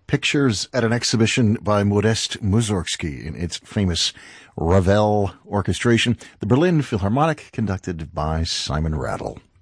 pictures at an exhibition by Modest Mussorgsky in its famous Ravel orchestration, the Berlin Philharmonic, conducted by Simon Rattle.